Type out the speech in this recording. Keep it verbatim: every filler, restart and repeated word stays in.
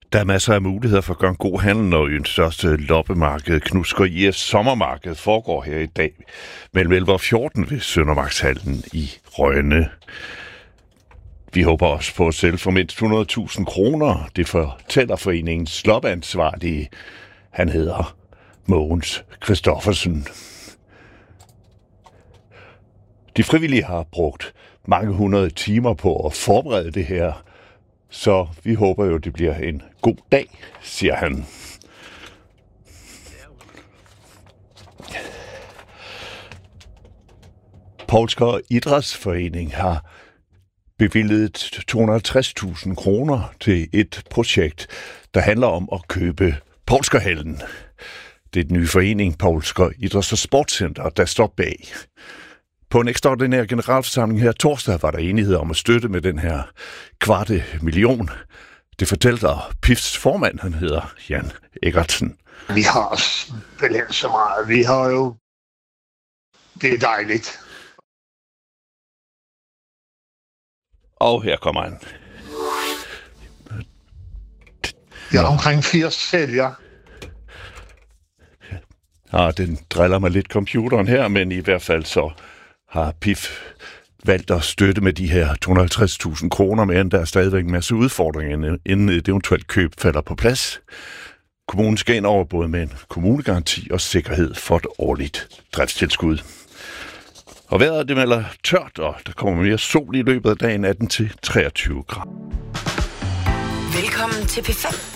Der er masser af muligheder for at gøre en god handel, når øens største loppemarked, Knudsker I F Sommermarked, foregår her i dag mellem elleve og fjorten ved Søndermarkshallen i Rønne. Vi håber også på at sælge for mindst hundrede tusind kroner. Det fortæller foreningens loppeansvarlige. Han hedder Mogens Christoffersen. De frivillige har brugt mange hundrede timer på at forberede det her, så vi håber jo, det bliver en god dag, siger han. Poulsker Idrætsforening har bevilget to hundrede og halvtreds tusind kroner til et projekt, der handler om at købe Poulskerhallen. Det er den nye forening, Poulsker Idræts- og Sportscenter, der står bag. På en ekstraordinær generalforsamling her torsdag var der enighed om at støtte med den her kvarte million. Det fortæller P I F's formand, han hedder Jan Eggertsen. Vi har vel så meget. Vi har jo... Det er dejligt. Og her kommer han. Jeg har omkring firs sælgere. Ja, den driller mig lidt computeren her, men i hvert fald så har P I F valgt at støtte med de her to hundrede og halvtreds tusind kroner, men der er stadigvæk en masse udfordringer, inden et eventuelt køb falder på plads. Kommunen skal ind over både med en kommunegaranti og sikkerhed for et årligt driftstilskud. Og vejret det melder tørt, og der kommer mere sol i løbet af dagen atten til treogtyve grader. Velkommen til P fem.